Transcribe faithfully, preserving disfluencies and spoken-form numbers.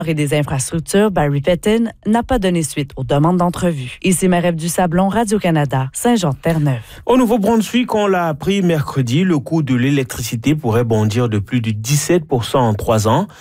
et des infrastructures, Barry Pettin, n'a pas donné suite aux demandes d'entrevue. Ici Marie-Ève Dusablon, Radio-Canada, Saint-Jean-de-Terre-Neuve. Au Nouveau-Brunswick, on l'a appris mercredi, le coût de l'électricité pourrait bondir de plus de dix-sept pour cent en trois ans.